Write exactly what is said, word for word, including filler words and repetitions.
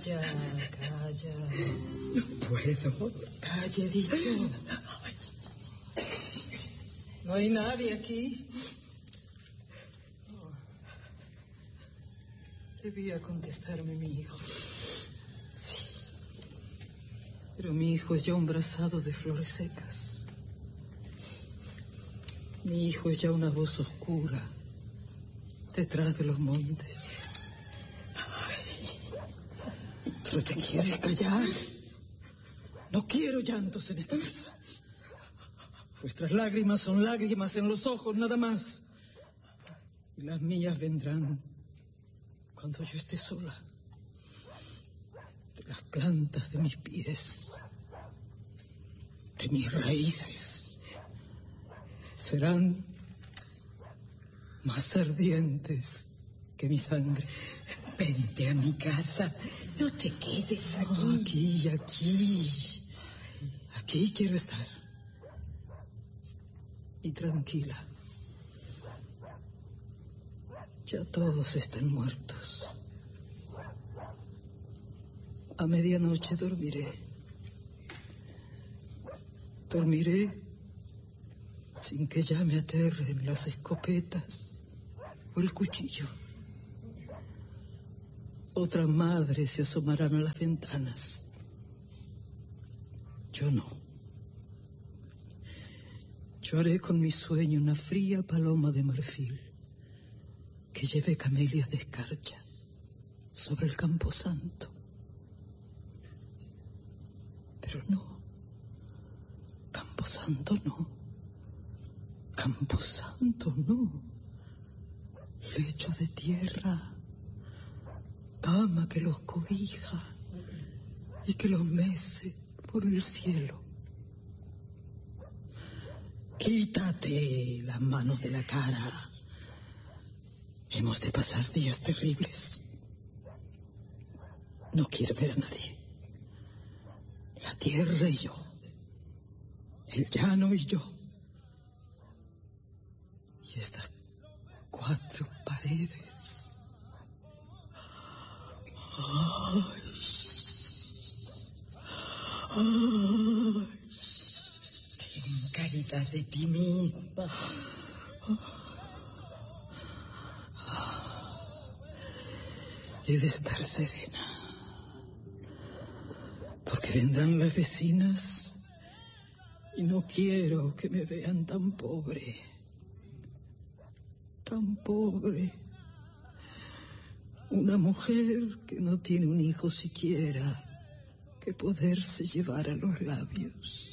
Calla, calla. No puedo. Calla, he dicho. ¿No hay nadie aquí? Oh. Debía contestarme mi hijo. Sí. Pero mi hijo es ya un brazado de flores secas. Mi hijo es ya una voz oscura detrás de los montes. ¿Pero te quieres callar? No quiero llantos en esta casa. Vuestras lágrimas son lágrimas en los ojos, nada más. Y las mías vendrán cuando yo esté sola. De las plantas de mis pies, de mis raíces, serán más ardientes que mi sangre. Vente a mi casa. No te quedes aquí. Oh, aquí, aquí. Aquí quiero estar. Y tranquila. Ya todos están muertos. A medianoche dormiré. Dormiré sin que ya me aterren las escopetas o el cuchillo. Otras madres se asomarán a las ventanas. Yo no. Yo haré con mi sueño una fría paloma de marfil que lleve camelias de escarcha sobre el camposanto. Pero no. Camposanto no. Camposanto no. Lecho de tierra. Cama que los cobija y que los mece por el cielo. Quítate las manos de la cara. Hemos de pasar días terribles. No quiero ver a nadie. La tierra y yo. El llano y yo. Y estas cuatro paredes. Ay, ay, ten caridad de ti misma. He de estar serena, porque vendrán las vecinas y no quiero que me vean tan pobre, tan pobre. Una mujer que no tiene un hijo siquiera que poderse llevar a los labios.